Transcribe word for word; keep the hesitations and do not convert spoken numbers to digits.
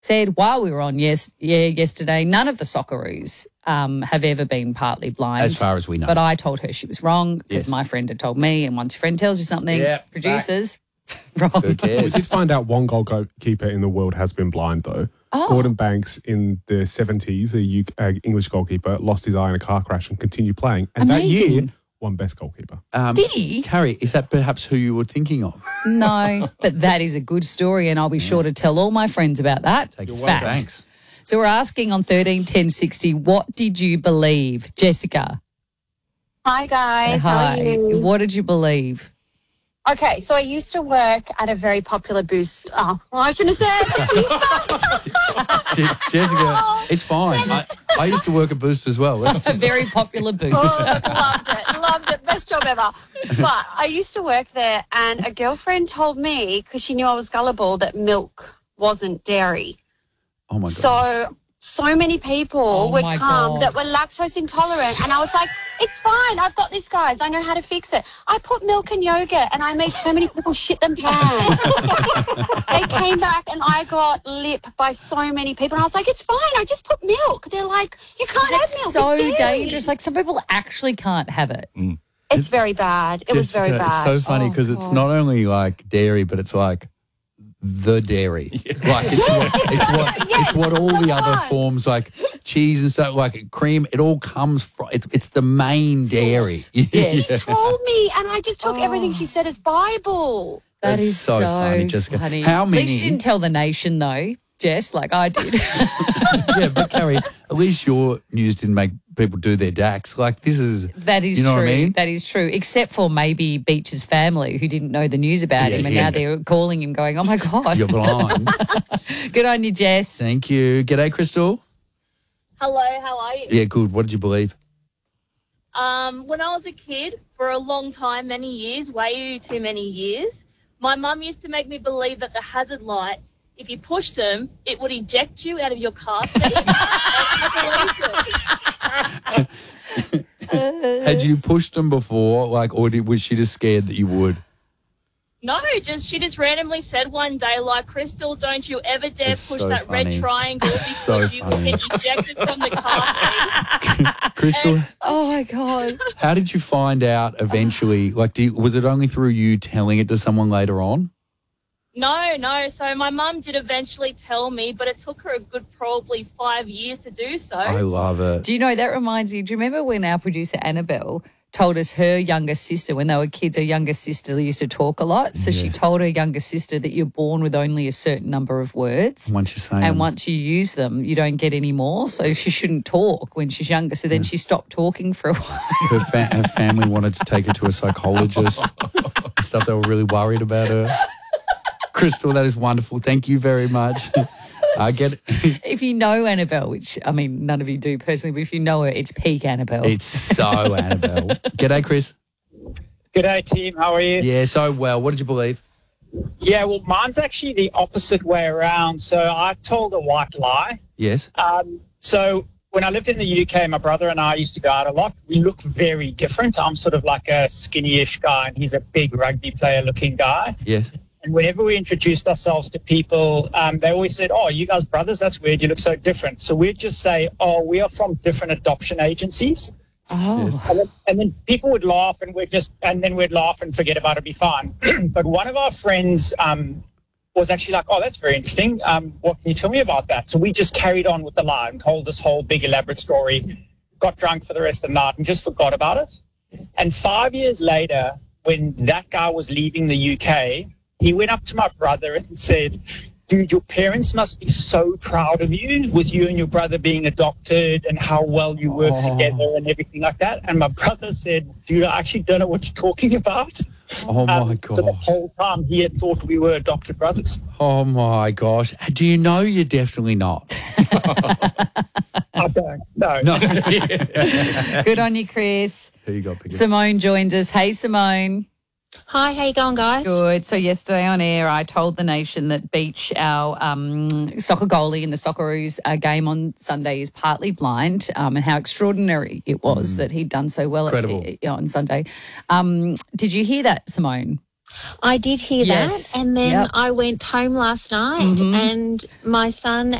said while we were on yes, yeah, yesterday, none of the Socceroos um, have ever been partly blind. As far as we know. But I told her she was wrong because Yes. my friend had told me, and once your friend tells you something, Yeah, producers, wrong. Who cares? We did find out one goalkeeper in the world has been blind, though. Oh. Gordon Banks in the seventies, a U K, uh, English goalkeeper, lost his eye in a car crash and continued playing. And that year, Amazing. won best goalkeeper. Um, Did he? Carrie, is that perhaps who you were thinking of? No, but that is a good story, and I'll be sure to tell all my friends about that. Take Fact. Thanks. So we're asking on thirteen ten sixty, what did you believe? Jessica. Hi guys, how Hi. are you? What did you believe? Okay, so I used to work at a very popular boost. Oh, well, I shouldn't have said. Je- Jessica, it's fine. I, I used to work at Boost as well. Let's- A very popular boost. Oh, loved it, loved it, best job ever. But I used to work there, and a girlfriend told me because she knew I was gullible that milk wasn't dairy. Oh, my God. So, so many people Oh would my come God. that were lactose intolerant, and I was like, "It's fine. I've got this, guys. I know how to fix it." I put milk in yogurt, and I made so many people shit them pants. They came back, and I got lip by so many people, and I was like, "It's fine. I just put milk." They're like, "You can't That's have milk. so it's dairy." dangerous. Like, some people actually can't have it. It's very bad. It was very Jessica, bad. It's so funny Oh, because it's God. not only like dairy, but it's like the dairy. Like it's what it's what it's what all the other Fun. forms like cheese and stuff like cream. It all comes from. It's it's the main dairy. Yes. She told me, and I just took Oh. everything she said as Bible. That That's is so funny, Jessica. funny. How At least you many- didn't tell the nation, though, Jess, like I did. Yeah, but Carrie, at least your news didn't make people do their D A Cs. Like this is That is you know true. what I mean? That is true. Except for maybe Beach's family who didn't know the news about Yeah, him, and yeah. now they're calling him, going, "Oh my God, You're blind. good on you, Jess." Thank you. G'day, Crystal. Hello, how are you? Yeah, good. What did you believe? Um, when I was a kid, for a long time, many years, way too many years, my mum used to make me believe that the hazard lights, if you pushed them, it would eject you out of your car seat. I believed it. Had you pushed them before, like, or did, was she just scared that you would? No, just she just randomly said one day, like, "Crystal, don't you ever dare That's push so that funny. red triangle because so you will funny. get ejected from the car seat." Crystal, Oh my God. how did you find out eventually? Like, do you, was it only through you telling it to someone later on? No, no. So my mum did eventually tell me, but it took her a good probably five years to do so. I love it. Do you know, that reminds me, do you remember when our producer Annabelle told us her younger sister, when they were kids, her younger sister used to talk a lot. So she told her younger sister that you're born with only a certain number of words. Once you say And them. once you use them, you don't get any more. So she shouldn't talk when she's younger. So then she stopped talking for a while. her, fa- her family wanted to take her to a psychologist. Stuff, they were really worried about her. Crystal, that is wonderful. Thank you very much. I get it. If you know Annabelle, which, I mean, none of you do personally, but if you know her, it's peak Annabelle. It's so Annabelle. G'day, Chris. G'day, team. How are you? Yeah, so well. What did you believe? Yeah, well, mine's actually the opposite way around. So I told a white lie. Yes. Um, so when I lived in the U K, my brother and I used to go out a lot. We look very different. I'm sort of like a skinny-ish guy, and he's a big rugby player-looking guy. Yes. And whenever we introduced ourselves to people, um, they always said, "Oh, you guys brothers? That's weird. You look so different." So we'd just say, "Oh, we are from different adoption agencies." oh. And then, and then people would laugh, and we'd just, and then we'd laugh and forget about it, be fine. But one of our friends um, was actually like, "Oh, that's very interesting. Um, what can you tell me about that?" So we just carried on with the lie and told this whole big elaborate story, got drunk for the rest of the night and just forgot about it. And five years later, when that guy was leaving the U K, he went up to my brother and said, "Dude, your parents must be so proud of you with you and your brother being adopted and how well you work Oh. together and everything like that." And my brother said, "Dude, I actually don't know what you're talking about." Oh, my Um, So the gosh. whole time he had thought we were adopted brothers. Oh, my gosh. Do you know you're definitely not? I don't know. No. Good on you, Chris. Who you got, Piggy? Simone joins us. Hey, Simone. Hi, how you going, guys? Good. So yesterday on air, I told the nation that Beach, our um, soccer goalie in the Socceroos uh, game on Sunday, is partly blind, um, and how extraordinary it was that he'd done so well at, Incredible. uh, on Sunday. Um, did you hear that, Simone? I did hear Yes. that. And then Yep. I went home last night Mhm. and my son